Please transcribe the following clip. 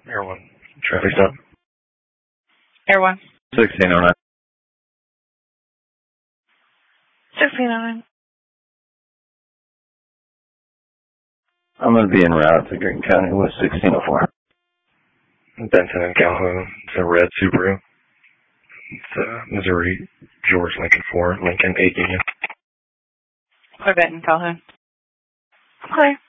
Air 1. Traffic stop. Air 1. 1609. 1609. I'm going to be en route to Green County with 1604. Benton and Calhoun. It's a red Subaru. It's Missouri, George Lincoln 4, Lincoln 8 Union. Corvette and Calhoun. Okay.